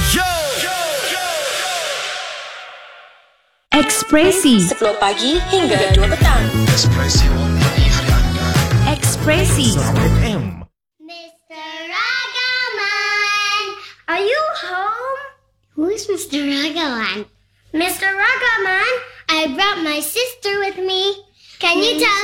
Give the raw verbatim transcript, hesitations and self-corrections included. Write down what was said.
Ekspresi sepuluh pagi hingga dua petang. Ekspresi warnai hari anda. Ekspresi F M. Mister Ragaman, are you home? Who is Mister Ragaman? Mister Ragaman, I brought my sister with me. Can you tell